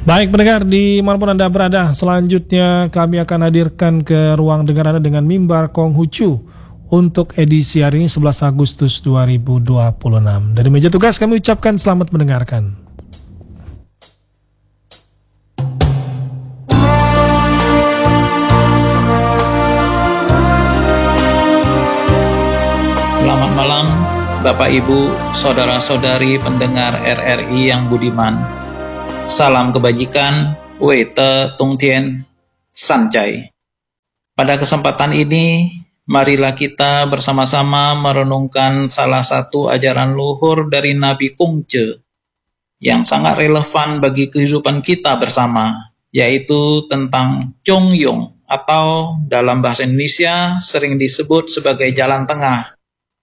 Baik pendengar, dimanapun Anda berada, selanjutnya kami akan hadirkan ke ruang dengar Anda dengan mimbar Konghucu untuk edisi hari ini 11 Agustus 2026. Dari meja tugas kami ucapkan selamat mendengarkan. Selamat malam Bapak Ibu, Saudara-saudari pendengar RRI yang budiman. Salam kebajikan, Wei Te Tung Tien, Sancai. Pada kesempatan ini, marilah kita bersama-sama merenungkan salah satu ajaran luhur dari Nabi Kongce yang sangat relevan bagi kehidupan kita bersama, yaitu tentang Chongyong atau dalam bahasa Indonesia sering disebut sebagai jalan tengah.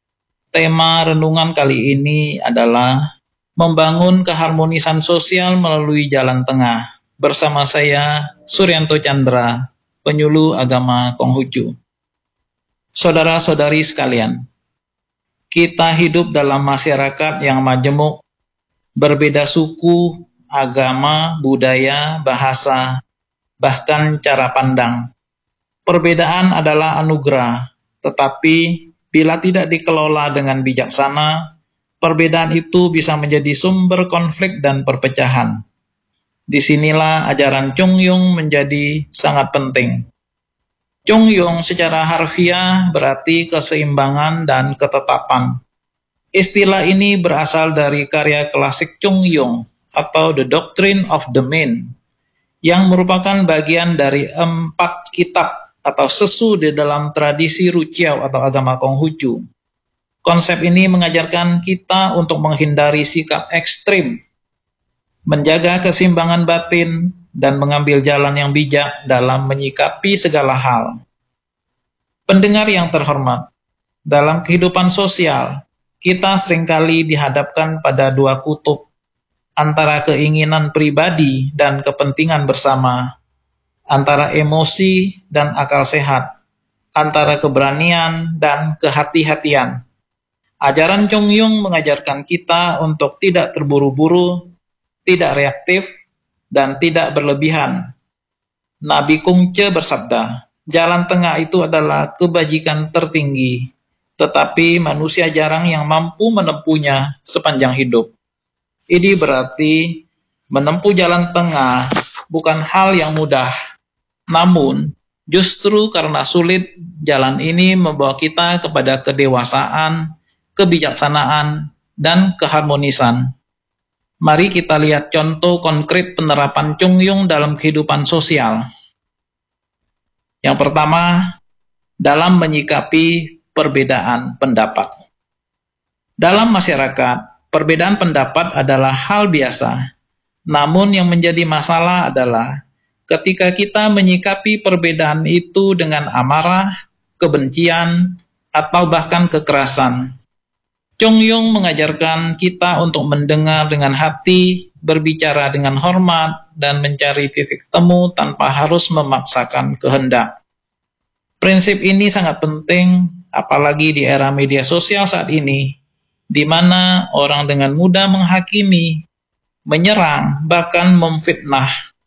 Tema renungan kali ini adalah membangun keharmonisan sosial melalui jalan tengah. Bersama saya, Suryanto Chandra, penyuluh agama Konghucu. Saudara-saudari sekalian, kita hidup dalam masyarakat yang majemuk, berbeda suku, agama, budaya, bahasa, bahkan cara pandang. Perbedaan adalah anugerah, tetapi bila tidak dikelola dengan bijaksana, perbedaan itu bisa menjadi sumber konflik dan perpecahan. Disinilah ajaran Chongyong menjadi sangat penting. Chongyong secara harfiah berarti keseimbangan dan ketetapan. Istilah ini berasal dari karya klasik Chongyong atau The Doctrine of the Mind, yang merupakan bagian dari 4 kitab atau sesu di dalam tradisi Ruqiao atau agama Konghucu. Konsep ini mengajarkan kita untuk menghindari sikap ekstrim, menjaga keseimbangan batin, dan mengambil jalan yang bijak dalam menyikapi segala hal. Pendengar yang terhormat, dalam kehidupan sosial, kita seringkali dihadapkan pada dua kutub, antara keinginan pribadi dan kepentingan bersama, antara emosi dan akal sehat, antara keberanian dan kehati-hatian. Ajaran Chongyong mengajarkan kita untuk tidak terburu-buru, tidak reaktif, dan tidak berlebihan. Nabi Kongce bersabda, jalan tengah itu adalah kebajikan tertinggi, tetapi manusia jarang yang mampu menempuhnya sepanjang hidup. Ini berarti menempuh jalan tengah bukan hal yang mudah. Namun, justru karena sulit, jalan ini membawa kita kepada kedewasaan, kebijaksanaan, dan keharmonisan. Mari kita lihat contoh konkret penerapan Chongyong dalam kehidupan sosial. Yang pertama, dalam menyikapi perbedaan pendapat. Dalam masyarakat, perbedaan pendapat adalah hal biasa. Namun yang menjadi masalah adalah ketika kita menyikapi perbedaan itu dengan amarah, kebencian, atau bahkan kekerasan. Chongyong mengajarkan kita untuk mendengar dengan hati, berbicara dengan hormat, dan mencari titik temu tanpa harus memaksakan kehendak. Prinsip ini sangat penting, apalagi di era media sosial saat ini, di mana orang dengan mudah menghakimi, menyerang, bahkan memfitnah.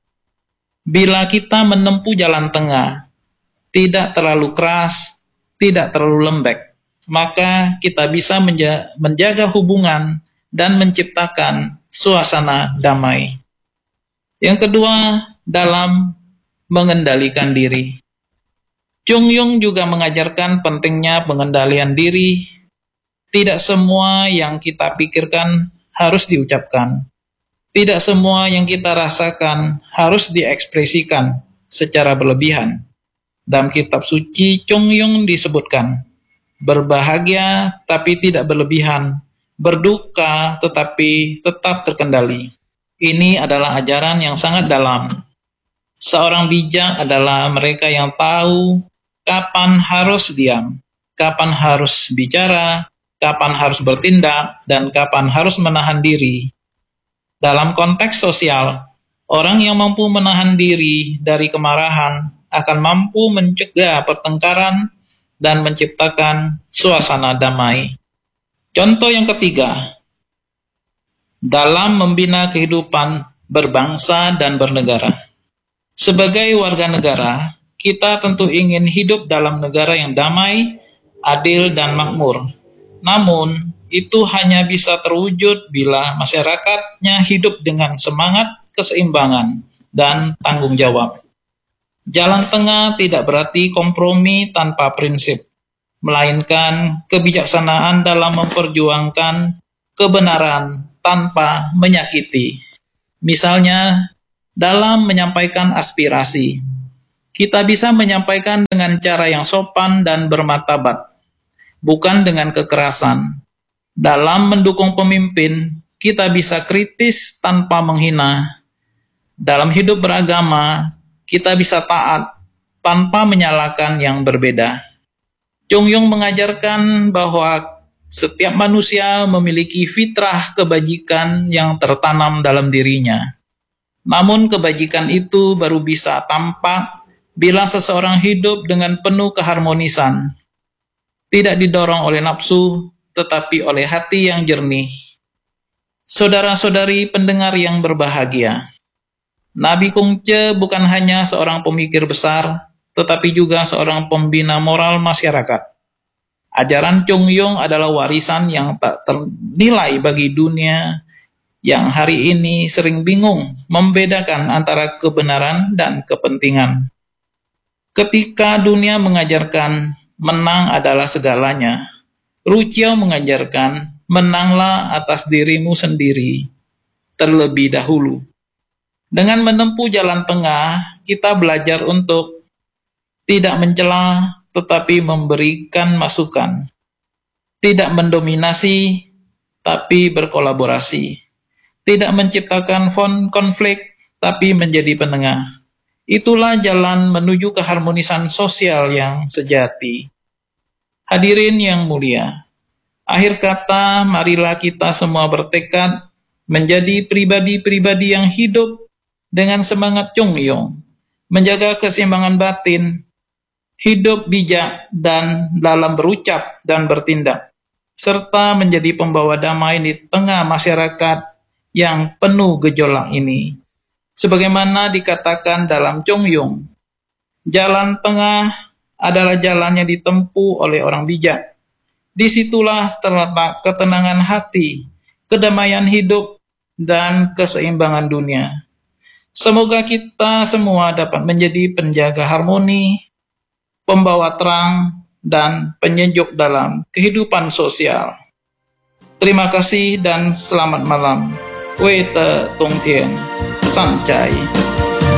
Bila kita menempuh jalan tengah, tidak terlalu keras, tidak terlalu lembek, maka kita bisa menjaga hubungan dan menciptakan suasana damai. Yang kedua, dalam mengendalikan diri. Chongyong juga mengajarkan pentingnya pengendalian diri. Tidak semua yang kita pikirkan harus diucapkan. Tidak semua yang kita rasakan harus diekspresikan secara berlebihan. Dalam kitab suci Chongyong disebutkan, berbahagia tapi tidak berlebihan, berduka tetapi tetap terkendali. Ini adalah ajaran yang sangat dalam. Seorang bijak adalah mereka yang tahu kapan harus diam, kapan harus bicara, kapan harus bertindak, dan kapan harus menahan diri. Dalam konteks sosial, orang yang mampu menahan diri dari kemarahan akan mampu mencegah pertengkaran dan menciptakan suasana damai. Contoh yang ketiga, dalam membina kehidupan berbangsa, dan bernegara. Sebagai warga negara, kita tentu ingin hidup dalam negara yang damai, adil, dan makmur. Namun, itu hanya bisa terwujud bila masyarakatnya hidup dengan semangat keseimbangan dan tanggung jawab. Jalan tengah tidak berarti kompromi tanpa prinsip, melainkan kebijaksanaan dalam memperjuangkan kebenaran tanpa menyakiti. Misalnya, dalam menyampaikan aspirasi, kita bisa menyampaikan dengan cara yang sopan dan bermartabat, bukan dengan kekerasan. Dalam mendukung pemimpin, kita bisa kritis tanpa menghina. Dalam hidup beragama, kita bisa taat tanpa menyalahkan yang berbeda. Chung Yung mengajarkan bahwa setiap manusia memiliki fitrah kebajikan yang tertanam dalam dirinya. Namun kebajikan itu baru bisa tampak bila seseorang hidup dengan penuh keharmonisan, tidak didorong oleh nafsu, tetapi oleh hati yang jernih. Saudara-saudari pendengar yang berbahagia, Nabi Kongce bukan hanya seorang pemikir besar, tetapi juga seorang pembina moral masyarakat. Ajaran Chung Yung adalah warisan yang tak ternilai bagi dunia yang hari ini sering bingung membedakan antara kebenaran dan kepentingan. Ketika dunia mengajarkan menang adalah segalanya, Ruchiao mengajarkan menanglah atas dirimu sendiri terlebih dahulu. Dengan menempuh jalan tengah, kita belajar untuk tidak mencela tetapi memberikan masukan, tidak mendominasi tapi berkolaborasi, tidak menciptakan konflik tapi menjadi penengah. Itulah jalan menuju keharmonisan sosial yang sejati. Hadirin yang mulia, akhir kata, marilah kita semua bertekad menjadi pribadi-pribadi yang hidup dengan semangat Chung Yung, menjaga keseimbangan batin, hidup bijak dan dalam berucap dan bertindak, serta menjadi pembawa damai di tengah masyarakat yang penuh gejolak ini. Sebagaimana dikatakan dalam Chung Yung, jalan tengah adalah jalan yang ditempuh oleh orang bijak. Disitulah terletak ketenangan hati, kedamaian hidup, dan keseimbangan dunia. Semoga kita semua dapat menjadi penjaga harmoni, pembawa terang, dan penyejuk dalam kehidupan sosial. Terima kasih dan selamat malam. Wei Te Tung Tien, San Cai.